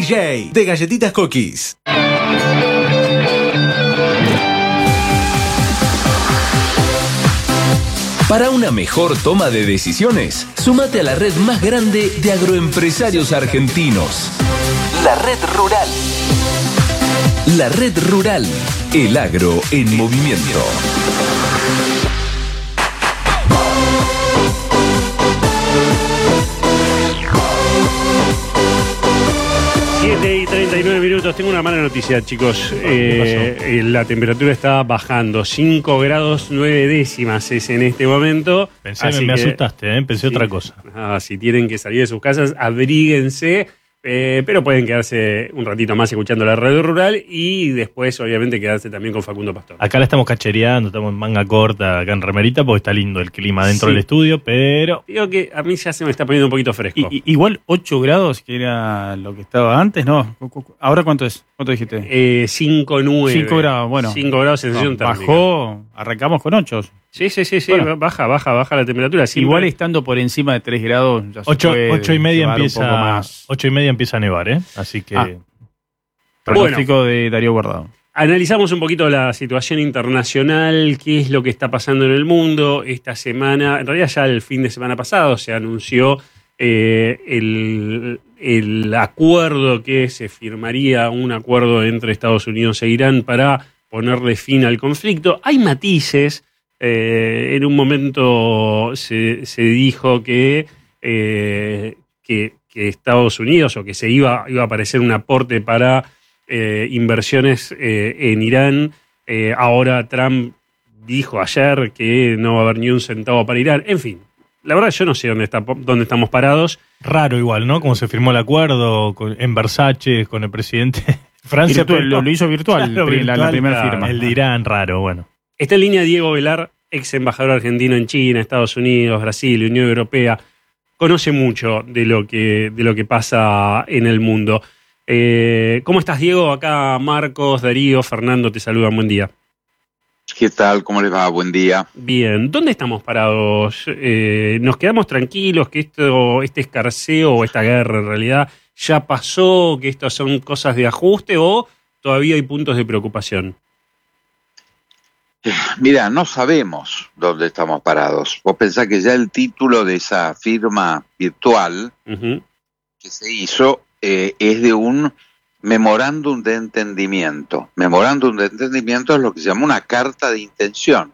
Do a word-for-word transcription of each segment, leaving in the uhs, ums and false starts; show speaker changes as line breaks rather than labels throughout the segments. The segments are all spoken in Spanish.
J de Galletitas Cookies.
Para una mejor toma de decisiones, súmate a la red más grande de agroempresarios argentinos. La Red Rural. La Red Rural. El agro en movimiento.
siete y treinta y nueve minutos. Tengo una mala noticia, chicos. Eh, eh, la temperatura está bajando. cinco grados nueve décimas es en este momento.
Pensé, me, me
que,
asustaste, ¿eh? Pensé
sí,
otra cosa.
Ah, si tienen que salir de sus casas, abríguense. Eh, pero pueden quedarse un ratito más escuchando la radio rural y después, obviamente, quedarse también con Facundo Pastor.
Acá la estamos cachereando, estamos en manga corta, acá en remerita, porque está lindo el clima dentro
Sí.
del estudio, pero...
Digo que a mí ya se me está poniendo un poquito fresco.
I, igual ocho grados, que era lo que estaba antes, ¿no? ¿Ahora cuánto es? ¿Cuánto dijiste?
Eh, cinco nueve.
cinco grados, bueno.
cinco grados sensación
No,
térmica.
bajó, arrancamos con ocho.
Sí, sí, sí, sí.
Bueno.
baja, baja, baja la temperatura. Siempre.
Igual estando por encima de tres grados, ya se
Ocho,
puede
ocho y media
llevar un
empieza
poco más.
ocho y media empieza a nevar, ¿eh? Así que...
Ah. Pronóstico de Darío Guardado.
Analizamos un poquito la situación internacional, qué es lo que está pasando en el mundo. Esta semana, en realidad ya el fin de semana pasado, se anunció eh, el, el acuerdo que se firmaría, un acuerdo entre Estados Unidos e Irán para ponerle fin al conflicto. Hay matices. Eh, en un momento se, se dijo que, eh, que, que Estados Unidos o que se iba, iba a aparecer un aporte para eh, inversiones eh, en Irán. Eh, ahora Trump dijo ayer que no va a haber ni un centavo para Irán. En fin, la verdad yo no sé dónde, está, dónde estamos parados.
Raro igual, ¿no? Como se firmó el acuerdo con, en Versace con el presidente. Francia
Virtual, lo, lo hizo virtual,
Claro,
la,
virtual,
la primera
claro.
firma.
El de Irán, raro, bueno.
Está en línea Diego Velar, ex embajador argentino en China, Estados Unidos, Brasil, Unión Europea. Conoce mucho de lo que, de lo que pasa en el mundo. Eh, ¿Cómo estás, Diego? Acá Marcos, Darío, Fernando te saludan. Buen día.
¿Qué tal? ¿Cómo les va? Buen día.
Bien. ¿Dónde estamos parados? Eh, ¿Nos quedamos tranquilos que esto, este escarceo o esta guerra en realidad ya pasó, que estas son cosas de ajuste o todavía hay puntos de preocupación?
Mira, no sabemos dónde estamos parados. Vos pensás que ya el título de esa firma virtual
Uh-huh.
que se hizo eh, es de un memorándum de entendimiento. Memorándum de entendimiento es lo que se llama una carta de intención.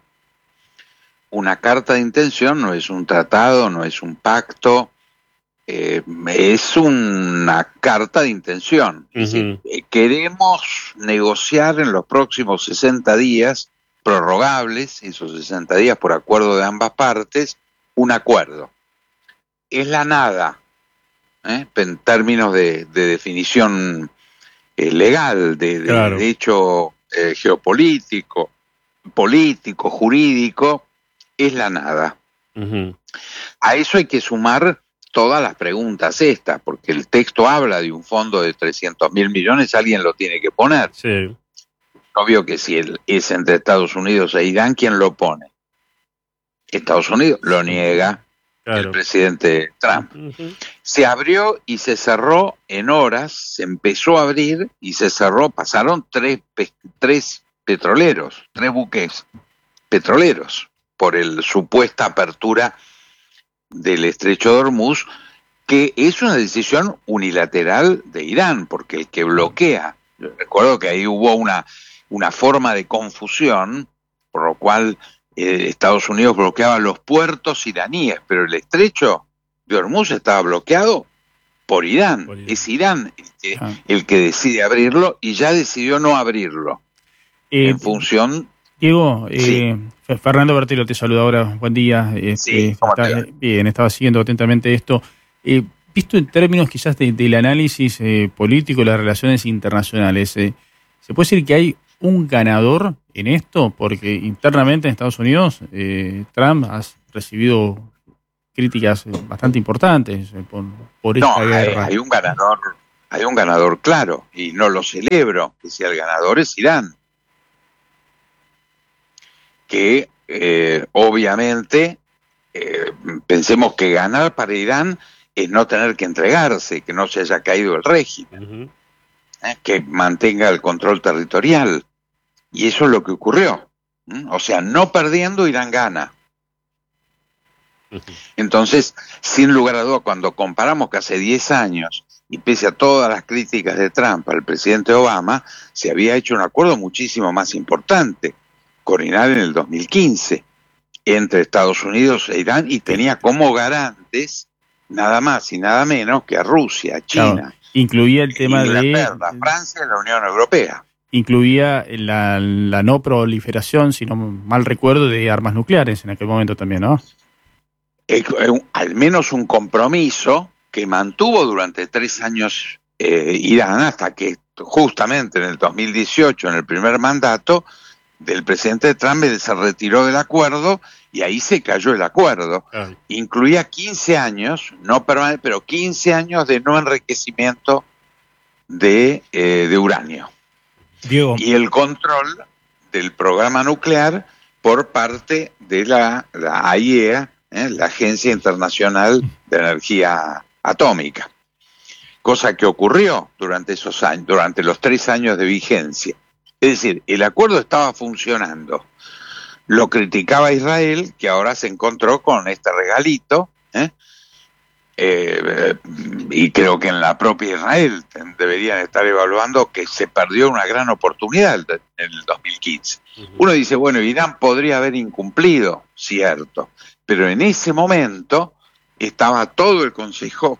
Una carta de intención no es un tratado, no es un pacto, eh, es una carta de intención.
Uh-huh.
Es decir, eh, queremos negociar en los próximos sesenta días, prorrogables, esos sesenta días por acuerdo de ambas partes, un acuerdo. Es la nada, ¿eh? En términos de, de definición eh, legal, de, de,
Claro.
de hecho eh, geopolítico, político, jurídico, es la nada.
Uh-huh.
A eso hay que sumar todas las preguntas estas, porque el texto habla de un fondo de trescientos mil millones, alguien lo tiene que poner.
Sí.
Obvio que si el, es entre Estados Unidos e Irán, ¿quién lo pone? Estados Unidos lo niega,
Claro.
el presidente Trump.
Uh-huh.
Se abrió y se cerró en horas, se empezó a abrir y se cerró, pasaron tres, pe- tres petroleros, tres buques petroleros por el supuesta apertura del estrecho de Hormuz, que es una decisión unilateral de Irán, porque el que bloquea, recuerdo que ahí hubo una, una forma de confusión, por lo cual eh, Estados Unidos bloqueaba los puertos iraníes, pero el estrecho de Hormuz estaba bloqueado por Irán.
Por Irán.
Es Irán el que,
Ah.
el que decide abrirlo y ya decidió no abrirlo,
Eh,
en función...
Diego,
Sí.
eh, F- Fernando Bertelo te saluda ahora. Buen día. Este,
Sí, ¿cómo te
está-
va?
bien, estaba siguiendo atentamente esto. Eh, visto en términos quizás de- del análisis eh, político de las relaciones internacionales, eh, ¿se puede decir que hay un ganador en esto? Porque internamente en Estados Unidos Trump ha recibido críticas bastante importantes por, por esta
No, hay,
guerra.
hay un ganador, hay un ganador claro, y no lo celebro, que sea el ganador es Irán. Que eh, obviamente eh, pensemos que ganar para Irán es no tener que entregarse, que no se haya caído el régimen.
Uh-huh.
¿eh? que mantenga el control territorial. Y eso es lo que ocurrió. ¿Mm? O sea, no perdiendo, Irán gana. Entonces, sin lugar a dudas, cuando comparamos que hace diez años, y pese a todas las críticas de Trump al presidente Obama, se había hecho un acuerdo muchísimo más importante con Irán en el dos mil quince, entre Estados Unidos e Irán, y tenía como garantes nada más y nada menos que a Rusia, a China.
Claro, incluía el tema
Inglaterra,
de...
Francia y la Unión Europea.
Incluía la, la no proliferación, si no mal recuerdo, de armas nucleares en aquel momento también, ¿no?
Eh, al menos un compromiso que mantuvo durante tres años eh, Irán, hasta que justamente en el dos mil dieciocho, en el primer mandato del presidente Trump, se retiró del acuerdo y ahí se cayó el acuerdo.
Ay.
Incluía quince años, no permanente, pero quince años de no enriquecimiento de, eh, de uranio.
Diego.
Y el control del programa nuclear por parte de la, la A I E A, ¿eh? la Agencia Internacional de Energía Atómica. Cosa que ocurrió durante esos años, durante los tres años de vigencia. Es decir, el acuerdo estaba funcionando. Lo criticaba Israel, que ahora se encontró con este regalito, ¿eh? Eh, y creo que en la propia Israel deberían estar evaluando que se perdió una gran oportunidad en el dos mil quince. Uh-huh. Uno dice, bueno, Irán podría haber incumplido, cierto, pero en ese momento estaba todo el Consejo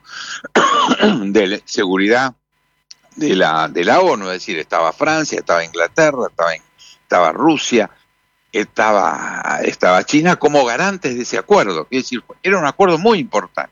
de Seguridad de la, de la ONU, es decir, estaba Francia, estaba Inglaterra, estaba, estaba Rusia, estaba, estaba China como garantes de ese acuerdo. Es decir, era un acuerdo muy importante.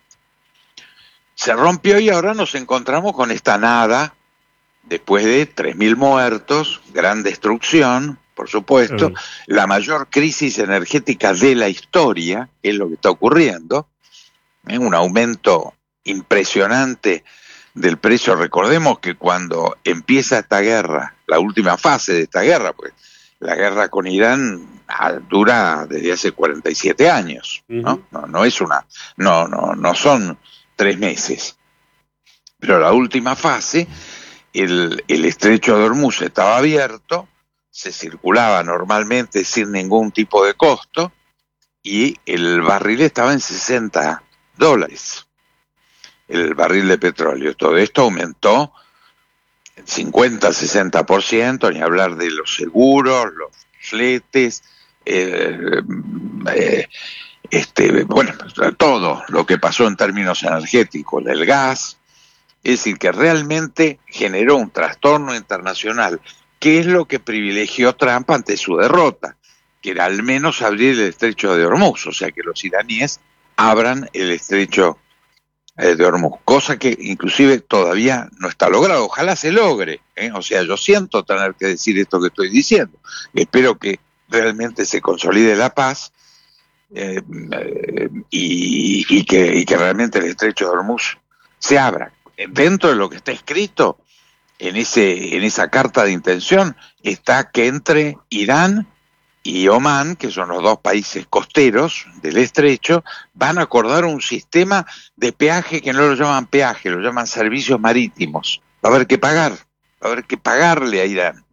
Se rompió y ahora nos encontramos con esta nada, después de tres mil muertos, gran destrucción, por supuesto, uh-huh. la mayor crisis energética de la historia, que es lo que está ocurriendo, ¿eh? un aumento impresionante del precio. Recordemos que cuando empieza esta guerra, la última fase de esta guerra, pues la guerra con Irán dura desde hace cuarenta y siete años, ¿no? Uh-huh. No, no es una, no, no, no son tres meses. Pero la última fase, el, el estrecho de Hormuz estaba abierto, se circulaba normalmente sin ningún tipo de costo, y el barril estaba en sesenta dólares. El barril de petróleo. Todo esto aumentó cincuenta, sesenta por ciento, ni hablar de los seguros, los fletes, eh, eh, este, bueno, todo lo que pasó en términos energéticos, del gas. Es decir, que realmente generó un trastorno internacional, que es lo que privilegió Trump ante su derrota, que era al menos abrir el estrecho de Hormuz, o sea, que los iraníes abran el estrecho de Hormuz, cosa que inclusive todavía no está logrado. Ojalá se logre, ¿eh? O sea, yo siento tener que decir esto que estoy diciendo. Espero que realmente se consolide la paz eh, eh, y, y, que, y que realmente el estrecho de Hormuz se abra. Dentro de lo que está escrito en ese en esa carta de intención está que entre Irán y Omán, que son los dos países costeros del estrecho, van a acordar un sistema de peaje que no lo llaman peaje, lo llaman servicios marítimos. Va a haber que pagar, va a haber que pagarle a Irán.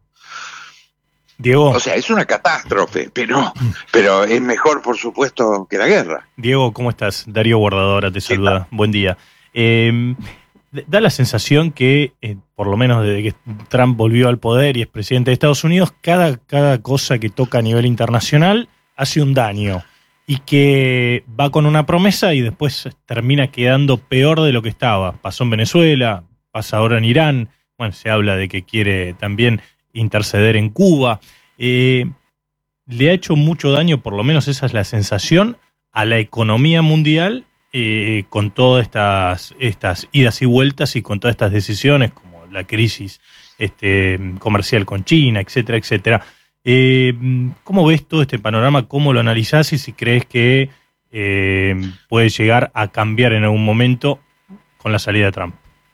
Diego.
O sea, es una catástrofe, pero, pero es mejor, por supuesto, que la guerra.
Diego, ¿cómo estás? Darío Guardadora te saluda. Buen día. Eh, da la sensación que, eh, por lo menos desde que Trump volvió al poder y es presidente de Estados Unidos, cada, cada cosa que toca a nivel internacional hace un daño y que va con una promesa y después termina quedando peor de lo que estaba. Pasó en Venezuela, pasa ahora en Irán, bueno, se habla de que quiere también interceder en Cuba. Eh, le ha hecho mucho daño, por lo menos esa es la sensación, a la economía mundial, Eh, con todas estas, estas idas y vueltas y con todas estas decisiones, como la crisis este, comercial con China, etcétera, etcétera. Eh, ¿Cómo ves todo este panorama? ¿Cómo lo analizás? Y si crees que eh, puede llegar a cambiar en algún momento con la salida de Trump.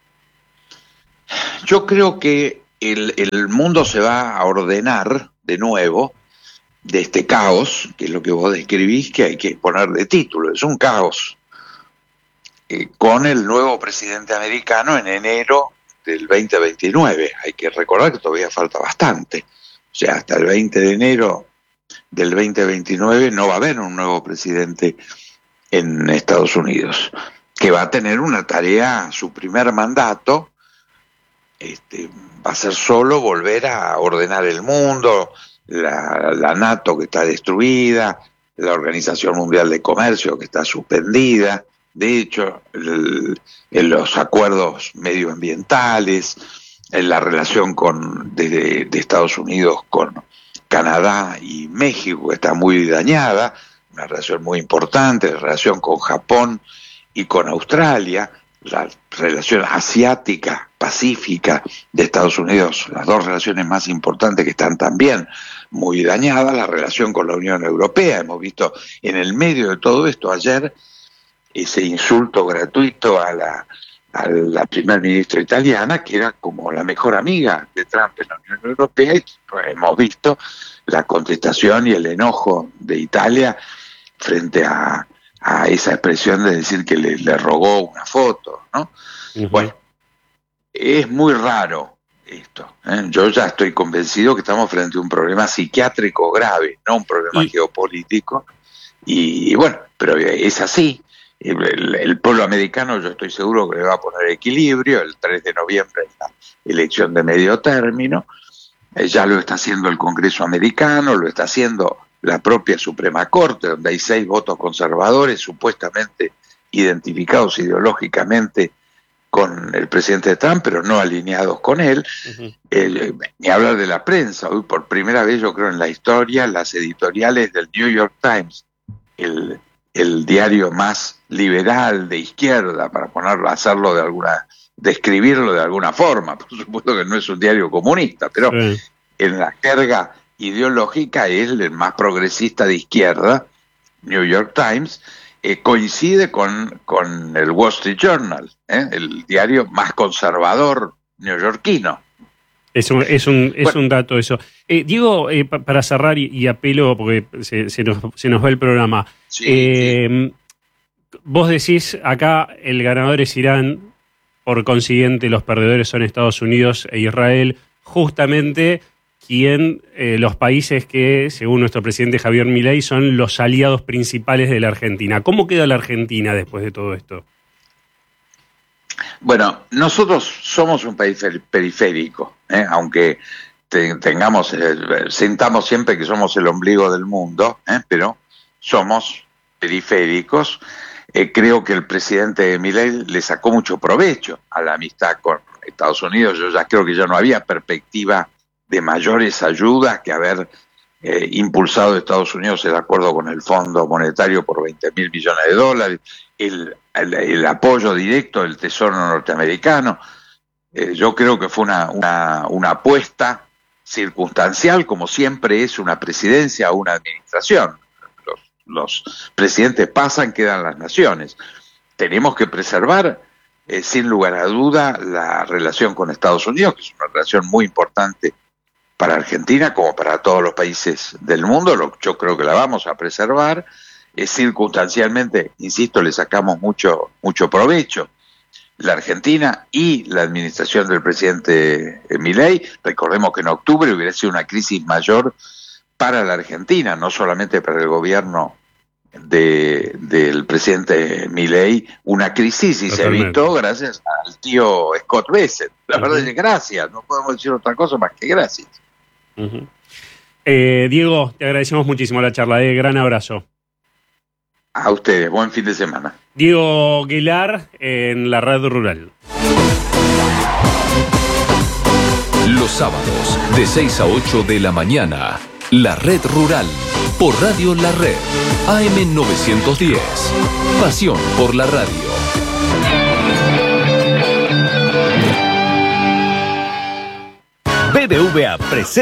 Yo creo que el, el mundo se va a ordenar de nuevo de este caos, que es lo que vos describís, que hay que ponerle título, es un caos. Eh, con el nuevo presidente americano en enero del veinte veintinueve. Hay que recordar que todavía falta bastante. O sea, hasta el veinte de enero del veinte veintinueve no va a haber un nuevo presidente en Estados Unidos, que va a tener una tarea, su primer mandato, este, va a ser solo volver a ordenar el mundo, la, la NATO que está destruida, la Organización Mundial de Comercio que está suspendida, de hecho, el, en los acuerdos medioambientales, en la relación con, de, de Estados Unidos con Canadá y México, que está muy dañada, una relación muy importante, la relación con Japón y con Australia, la relación asiática, pacífica de Estados Unidos, las dos relaciones más importantes que están también muy dañadas, la relación con la Unión Europea. Hemos visto en el medio de todo esto ayer ese insulto gratuito a la, a la primer ministra italiana, que era como la mejor amiga de Trump en la Unión Europea, y pues, hemos visto la contestación y el enojo de Italia frente a, a esa expresión de decir que le, le rogó una foto, ¿no? Uh-huh. Bueno, es muy raro esto, ¿eh? Yo ya estoy convencido que estamos frente a un problema psiquiátrico grave, no un problema y... geopolítico, y, y bueno, pero es así. El, el pueblo americano, yo estoy seguro que le va a poner equilibrio. El tres de noviembre la elección de medio término, eh, ya lo está haciendo el Congreso americano, lo está haciendo la propia Suprema Corte, donde hay seis votos conservadores supuestamente identificados ideológicamente con el presidente Trump, pero no alineados con él. Uh-huh. eh, ni hablar de la prensa. Hoy por primera vez, yo creo, en la historia, las editoriales del New York Times, el el diario más liberal de izquierda, para ponerlo, hacerlo de alguna, describirlo de alguna forma. Por supuesto que no es un diario comunista, pero sí, en la jerga ideológica es el más progresista de izquierda, New York Times, eh, coincide con, con el Wall Street Journal, ¿eh? El diario más conservador neoyorquino.
Es un, es un, es bueno. un dato eso. Eh, Diego, eh, pa, para cerrar y, y apelo, porque se, se, nos, se nos va el programa, sí, eh, sí. Vos decís, acá el ganador es Irán, por consiguiente los perdedores son Estados Unidos e Israel, justamente quien, eh, los países que, según nuestro presidente Javier Milei, son los aliados principales de la Argentina. ¿Cómo queda la Argentina después de todo esto?
Bueno, nosotros somos un país periférico, ¿eh? Aunque te, tengamos, eh, sintamos siempre que somos el ombligo del mundo, ¿eh? Pero somos periféricos. Eh, creo que el presidente Milei le sacó mucho provecho a la amistad con Estados Unidos. Yo ya creo que ya no había perspectiva de mayores ayudas que haber eh, impulsado Estados Unidos el acuerdo con el Fondo Monetario por veinte mil millones de dólares, el, el, el apoyo directo del Tesoro norteamericano. Eh, yo creo que fue una, una, una apuesta circunstancial, como siempre es una presidencia o una administración. Los, los presidentes pasan, quedan las naciones. Tenemos que preservar, eh, sin lugar a duda, la relación con Estados Unidos, que es una relación muy importante para Argentina como para todos los países del mundo. Lo, yo creo que la vamos a preservar. Eh, circunstancialmente, insisto, le sacamos mucho, mucho provecho. La Argentina y la administración del presidente Milei, recordemos que en octubre hubiera sido una crisis mayor para la Argentina, no solamente para el gobierno de, del presidente Milei, una crisis y se evitó gracias al tío Scott Bessent. La uh-huh. verdad es que gracias, no podemos decir otra cosa más que gracias.
Uh-huh. eh, Diego, te agradecemos muchísimo la charla, eh, gran abrazo.
A ustedes, buen fin de semana.
Diego Guilar en la Red Rural.
Los sábados de seis a ocho de la mañana, La Red Rural, por Radio La Red, A M novecientos diez. Pasión por la radio.
B B V A presenta